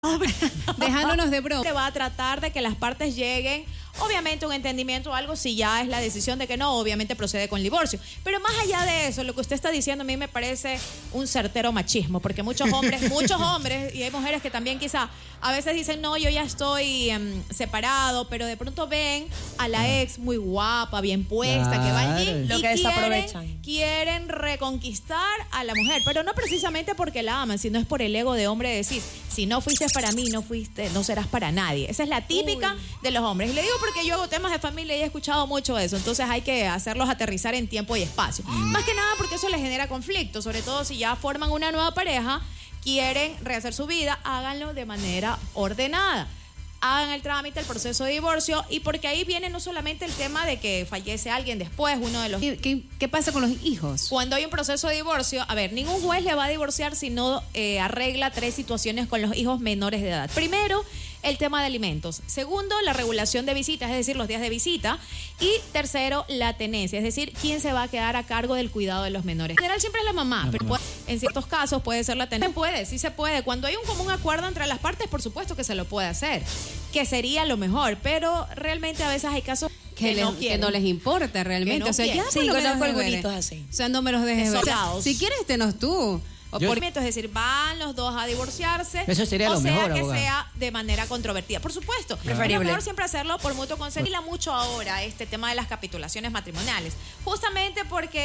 Dejándonos de broma. Se va a tratar de que las partes lleguen, obviamente, a un entendimiento o algo, si ya es la decisión de que no, obviamente procede con el divorcio. Pero más allá de eso, lo que usted está diciendo a mí me parece un certero machismo, porque muchos hombres, y hay mujeres que también quizá a veces dicen, no, yo ya estoy separado, pero de pronto ven a la ex muy guapa, bien puesta, que va allí Lo y que desaprovechan. quieren reconquistar a la mujer, pero no precisamente porque la aman, sino es por el ego de hombre de decir, si no fuiste para mí, no serás para nadie. Esa es la típica de los hombres. Y le digo porque yo hago temas de familia y he escuchado mucho eso, entonces hay que hacerlos aterrizar en tiempo y espacio. Más que nada porque eso les genera conflicto, sobre todo si ya forman una nueva pareja, quieren rehacer su vida, háganlo de manera ordenada. Hagan el trámite, el proceso de divorcio, y porque ahí viene no solamente el tema de que fallece alguien después, uno de los... ¿Qué pasa con los hijos? Cuando hay un proceso de divorcio, a ver, ningún juez le va a divorciar si no arregla 3 situaciones con los hijos menores de edad. Primero, el tema de alimentos. Segundo, la regulación de visitas, es decir, los días de visita. Y tercero, la tenencia, es decir, quién se va a quedar a cargo del cuidado de los menores. En general siempre es la mamá, pero en ciertos casos puede ser la tenencia. Sí se puede. Cuando hay un común acuerdo entre las partes, por supuesto que se lo puede hacer, que sería lo mejor, pero realmente a veces hay casos que no les importa realmente. No o sea, ya Sí, conozco algunos así. O sea, no me los dejes ver. Si quieres, tenos tú. Es decir, van los dos a divorciarse. Eso sería lo mejor, que abogada. sea de manera controvertida. Por supuesto, Preferible. es lo mejor siempre hacerlo por mutuo consentimiento. Mucho ahora este tema de las capitulaciones matrimoniales, justamente porque